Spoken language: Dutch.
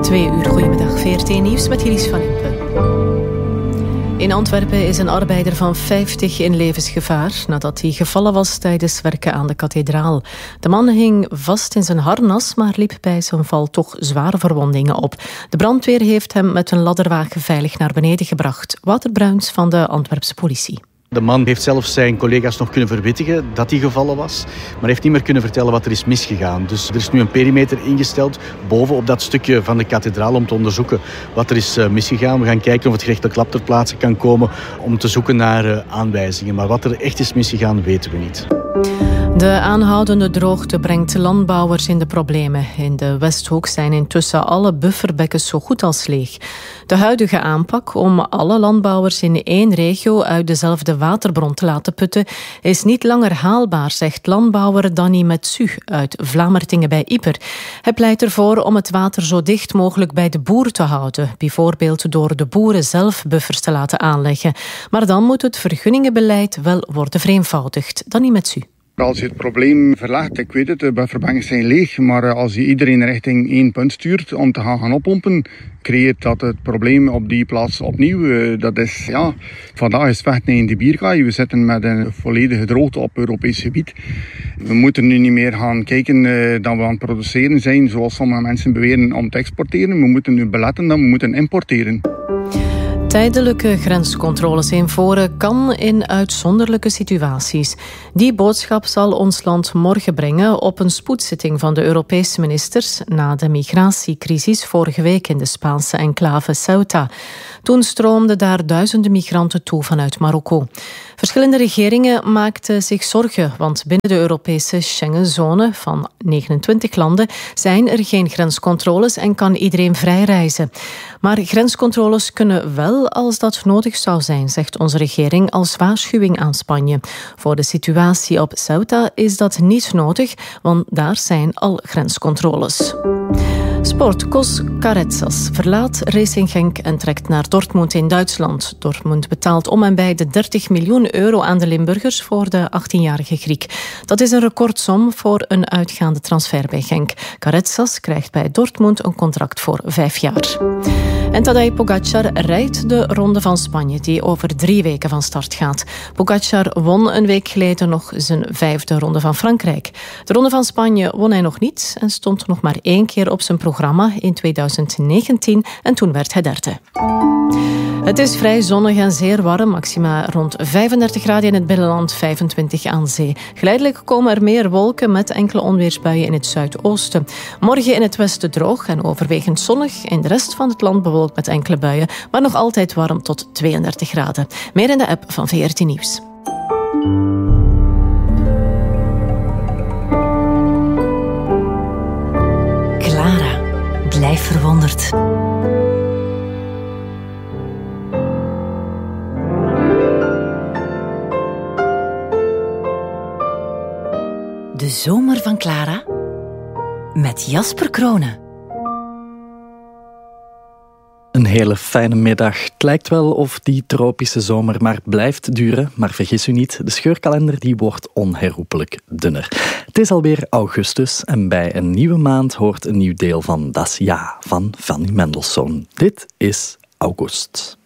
2 uur, goedemiddag, VRT Nieuws met Jelis van Impe. In Antwerpen is een arbeider van 50 in levensgevaar nadat hij gevallen was tijdens werken aan de kathedraal. De man hing vast in zijn harnas, maar liep bij zijn val toch zware verwondingen op. De brandweer heeft hem met een ladderwagen veilig naar beneden gebracht. Wouter Bruins van de Antwerpse politie. De man heeft zelfs zijn collega's nog kunnen verwittigen dat hij gevallen was, maar heeft niet meer kunnen vertellen wat er is misgegaan. Dus er is nu een perimeter ingesteld boven op dat stukje van de kathedraal om te onderzoeken wat er is misgegaan. We gaan kijken of het gerechtelijk lab ter plaatse kan komen om te zoeken naar aanwijzingen. Maar wat er echt is misgegaan, weten we niet. De aanhoudende droogte brengt landbouwers in de problemen. In de Westhoek zijn intussen alle bufferbekken zo goed als leeg. De huidige aanpak om alle landbouwers in één regio uit dezelfde waterbron te laten putten is niet langer haalbaar, zegt landbouwer Danny Metsu uit Vlamertingen bij Ieper. Hij pleit ervoor om het water zo dicht mogelijk bij de boer te houden, bijvoorbeeld door de boeren zelf buffers te laten aanleggen. Maar dan moet het vergunningenbeleid wel worden vereenvoudigd. Danny Metsu. Als je het probleem verlaagt, ik weet het, de bufferbanken zijn leeg, maar als je iedereen richting 1 punt stuurt om te gaan oppompen, creëert dat het probleem op die plaats opnieuw. Dat is, vandaag is vechten in de bierkaai. We zitten met een volledige droogte op Europees gebied. We moeten nu niet meer gaan kijken dat we aan het produceren zijn, zoals sommige mensen beweren, om te exporteren. We moeten nu beletten dat we moeten importeren. Tijdelijke grenscontroles invoeren kan in uitzonderlijke situaties. Die boodschap zal ons land morgen brengen op een spoedzitting van de Europese ministers na de migratiecrisis vorige week in de Spaanse enclave Ceuta. Toen stroomden daar duizenden migranten toe vanuit Marokko. Verschillende regeringen maakten zich zorgen, want binnen de Europese Schengenzone van 29 landen zijn er geen grenscontroles en kan iedereen vrij reizen. Maar grenscontroles kunnen wel als dat nodig zou zijn, zegt onze regering als waarschuwing aan Spanje. Voor de situatie op Ceuta is dat niet nodig, want daar zijn al grenscontroles. Sport. Kos Karetsas verlaat Racing Genk en trekt naar Dortmund in Duitsland. Dortmund betaalt om en bij de 30 miljoen euro aan de Limburgers voor de 18-jarige Griek. Dat is een recordsom voor een uitgaande transfer bij Genk. Karetsas krijgt bij Dortmund een contract voor 5 jaar. En Tadej Pogačar rijdt de Ronde van Spanje, die over 3 weken van start gaat. Pogačar won een week geleden nog zijn 5e Ronde van Frankrijk. De Ronde van Spanje won hij nog niet en stond nog maar 1 keer op zijn programma in 2019 en toen werd hij 3e. Het is vrij zonnig en zeer warm, maxima rond 35 graden in het binnenland, 25 aan zee. Geleidelijk komen er meer wolken met enkele onweersbuien in het zuidoosten. Morgen in het westen droog en overwegend zonnig. In de rest van het land bewolkt met enkele buien, maar nog altijd warm tot 32 graden. Meer in de app van VRT Nieuws. Clara, blijf verwonderd. De zomer van Clara met Jasper Kronen. Een hele fijne middag. Het lijkt wel of die tropische zomer maar blijft duren, maar vergis u niet, de scheurkalender die wordt onherroepelijk dunner. Het is alweer augustus en bij een nieuwe maand hoort een nieuw deel van Das Jahr van Fanny Mendelssohn. Dit is August.